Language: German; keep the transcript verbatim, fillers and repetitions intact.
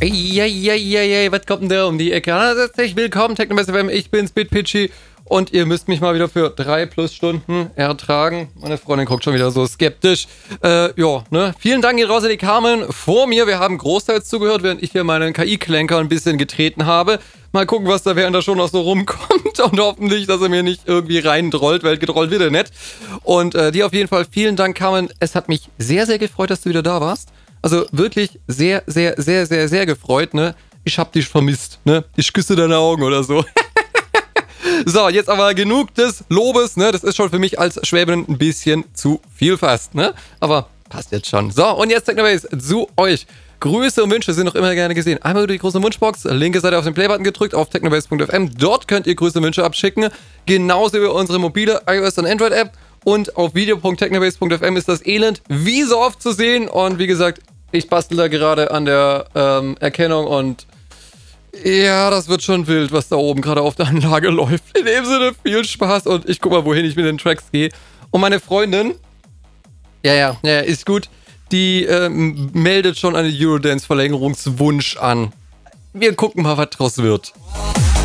Eieieiei, was kommt denn da um die Ecke? Herzlich willkommen, Technobase F M, ich bin's, BitPitchy. Und ihr müsst mich mal wieder für drei plus Stunden ertragen. Meine Freundin guckt schon wieder so skeptisch. Äh, ja, ne? Vielen Dank geht raus an die Carmen vor mir. Wir haben großteils zugehört, während ich hier meinen K I-Klenker ein bisschen getreten habe. Mal gucken, was da während der Show noch so rumkommt. Und hoffentlich, dass er mir nicht irgendwie reindrollt, weil gedrollt wird er nicht. Und äh, dir auf jeden Fall vielen Dank, Carmen. Es hat mich sehr, sehr gefreut, dass du wieder da warst. Also wirklich sehr, sehr, sehr, sehr, sehr gefreut, ne? Ich hab dich vermisst, ne? Ich küsse deine Augen oder so. So, jetzt aber genug des Lobes, ne? Das ist schon für mich als Schwäbin ein bisschen zu viel fast, ne? Aber passt jetzt schon. So, und jetzt Technobase zu euch. Grüße und Wünsche sind noch immer gerne gesehen. Einmal über die große Wunschbox, linke Seite auf den Playbutton gedrückt, auf technobase punkt f m. Dort könnt ihr Grüße und Wünsche abschicken. Genauso über unsere mobile iOS- und Android-App. Und auf video punkt technobase punkt f m ist das Elend wie so oft zu sehen. Und wie gesagt, ich bastel da gerade an der ähm, Erkennung und ja, das wird schon wild, was da oben gerade auf der Anlage läuft. In dem Sinne, viel Spaß und ich guck mal, wohin ich mit den Tracks gehe. Und meine Freundin, ja, ja, ja, ist gut, die ähm, meldet schon einen Eurodance-Verlängerungswunsch an. Wir gucken mal, was draus wird.